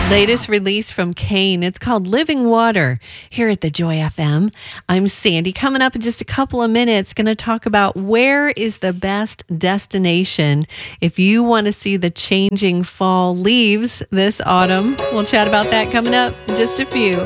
Latest release from Kane. It's called Living Water here at the Joy FM. I'm Sandy. Coming up in just a couple of minutes, going to talk about where is the best destination if you want to see the changing fall leaves this autumn. We'll chat about that coming up in just a few.